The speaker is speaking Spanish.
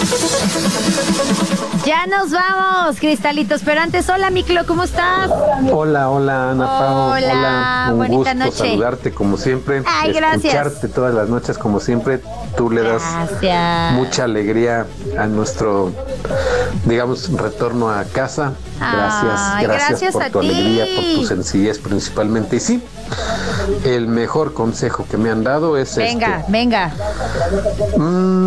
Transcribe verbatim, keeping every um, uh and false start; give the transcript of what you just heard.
Ya nos vamos, Cristalitos, pero antes, hola, Miclo, ¿cómo estás? Hola, hola, Ana Pao. Hola, hola. Un bonita gusto noche. saludarte como siempre. Ay, gracias. Escucharte todas las noches como siempre. Tú le das Gracias. mucha alegría a nuestro, digamos, retorno a casa. Gracias, Ay, gracias, gracias por a tu ti. alegría, por tu sencillez principalmente. Y sí, el mejor consejo que me han dado es Venga, este. venga. Mm,